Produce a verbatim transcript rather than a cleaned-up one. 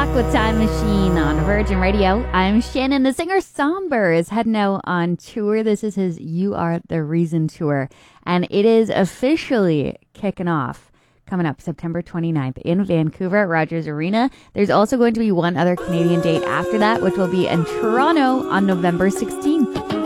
o'clock with Time Machine on Virgin Radio. I'm Shannon. The singer Somber is heading out on tour. This is his You Are the Reason tour. And it is officially kicking off coming up September twenty-ninth in Vancouver at Rogers Arena. There's also going to be one other Canadian date after that, which will be in Toronto on November sixteenth.